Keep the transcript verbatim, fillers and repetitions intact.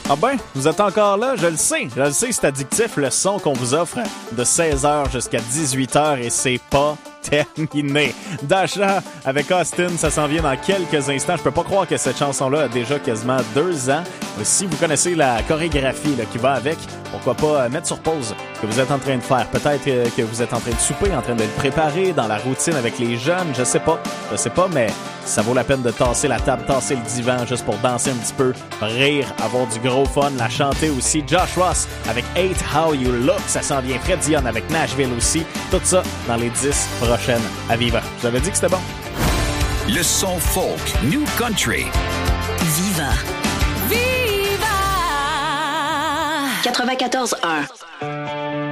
Ah ben, vous êtes encore là, je le sais. Je le sais, c'est addictif le son qu'on vous offre de seize heures jusqu'à dix-huit heures et c'est pas terminé. Dasha avec Austin, ça s'en vient dans quelques instants. Je peux pas croire que cette chanson-là a déjà quasiment deux ans. Si vous connaissez la chorégraphie là, qui va avec, pourquoi pas mettre sur pause ce que vous êtes en train de faire. Peut-être que vous êtes en train de souper, en train de le préparer dans la routine avec les jeunes, je sais pas. Je sais pas, mais ça vaut la peine de tasser la table, tasser le divan juste pour danser un petit peu, rire, avoir du gros fun, la chanter aussi. Josh Ross avec Hate How You Look, ça s'en vient. Fred Dion avec Nashville aussi. Tout ça dans les dix prochaines à Viva. Je vous avais dit que c'était bon. Le son folk, New Country. Viva. Viva! quatre-vingt-quatorze un.